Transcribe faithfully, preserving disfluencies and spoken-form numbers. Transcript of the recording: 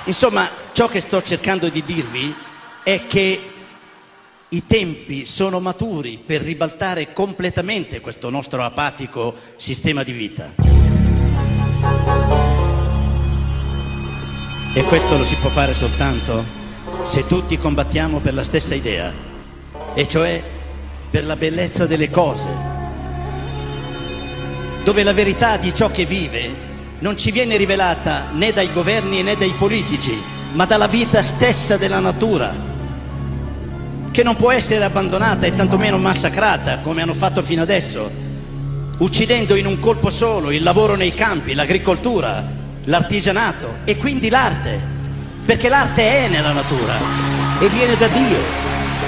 Insomma, ciò che sto cercando di dirvi è che i tempi sono maturi per ribaltare completamente questo nostro apatico sistema di vita. E questo lo si può fare soltanto se tutti combattiamo per la stessa idea, e cioè per la bellezza delle cose, dove la verità di ciò che vive non ci viene rivelata né dai governi né dai politici, ma dalla vita stessa della natura, che non può essere abbandonata e tantomeno massacrata come hanno fatto fino adesso, uccidendo in un colpo solo il lavoro nei campi, l'agricoltura, l'artigianato e quindi l'arte, perché l'arte è nella natura e viene da Dio.